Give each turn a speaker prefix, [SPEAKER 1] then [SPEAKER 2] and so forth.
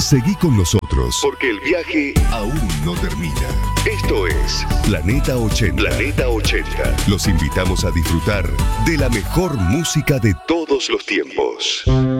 [SPEAKER 1] Seguí con nosotros, porque el viaje aún no termina. Esto es Planeta 80. Planeta 80. Los invitamos a disfrutar de la mejor música de todos los tiempos.